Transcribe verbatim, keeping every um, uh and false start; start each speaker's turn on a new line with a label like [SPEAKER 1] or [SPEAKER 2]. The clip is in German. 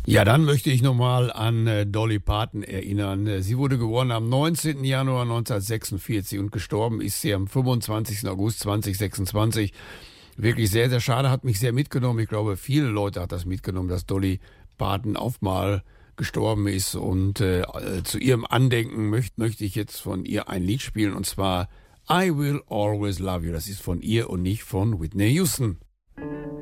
[SPEAKER 1] Ja, dann möchte ich nochmal an äh, Dolly Parton erinnern. Äh, Sie wurde geboren am neunzehnten Januar neunzehnhundertsechsundvierzig und gestorben ist sie am fünfundzwanzigsten August zweitausendsechsundzwanzig. Wirklich sehr, sehr schade, hat mich sehr mitgenommen. Ich glaube, viele Leute hat das mitgenommen, dass Dolly Parton auf mal gestorben ist. Und äh, zu ihrem Andenken möchte möchte ich jetzt von ihr ein Lied spielen, und zwar I Will Always Love You. Das ist von ihr und nicht von Whitney Houston.